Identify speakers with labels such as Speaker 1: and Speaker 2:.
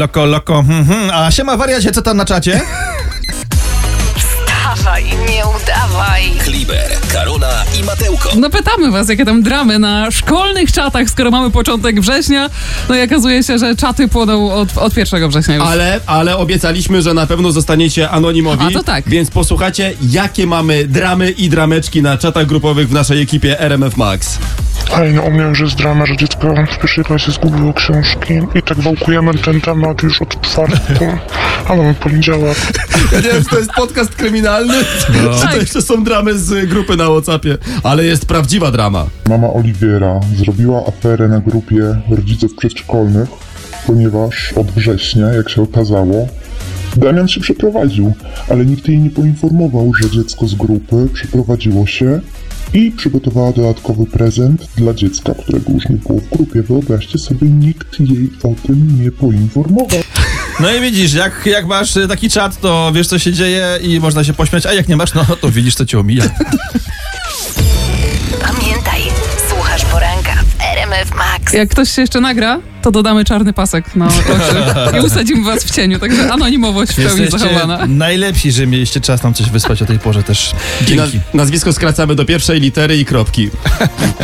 Speaker 1: Loko. A siema wariacie, co tam na czacie?
Speaker 2: Wstawaj, nie udawaj.
Speaker 3: Kliber, Karola i Matełko.
Speaker 4: No pytamy was, jakie tam dramy na szkolnych czatach, skoro mamy początek września. No i okazuje się, że czaty płoną od 1 września już.
Speaker 5: Ale obiecaliśmy, że na pewno zostaniecie anonimowi.
Speaker 4: A to tak.
Speaker 5: Więc posłuchajcie, jakie mamy dramy i drameczki na czatach grupowych w naszej ekipie RMF Max.
Speaker 6: Ej, no u mnie już jest drama, że dziecko w pierwszej klasie zgubiło książki i tak wałkujemy ten temat już od czwartku, a mamy poniedziałek.
Speaker 5: Ja nie wiem, czy to jest podcast kryminalny, czy to jeszcze są dramy z grupy na WhatsAppie, ale jest prawdziwa drama.
Speaker 7: Mama Oliwiera zrobiła aferę na grupie rodziców przedszkolnych, ponieważ od września, jak się okazało, Damian się przeprowadził, ale nikt jej nie poinformował, że dziecko z grupy przeprowadziło się i przygotowała dodatkowy prezent dla dziecka, którego już nie było w grupie. Wyobraźcie sobie, nikt jej o tym nie poinformował.
Speaker 1: No i widzisz, jak masz taki czat, to wiesz, co się dzieje i można się pośmiać, a jak nie masz, no to widzisz, co cię omija.
Speaker 2: Pamiętaj, słuchasz poranka w RMF Max.
Speaker 4: Jak ktoś się jeszcze nagra, to dodamy czarny pasek na oczy i usadzimy was w cieniu, także anonimowość w pełni zachowana.
Speaker 1: Najlepsi, że mieliście czas nam coś wysłać o tej porze też. Dzięki.
Speaker 5: Nazwisko skracamy do pierwszej litery i kropki.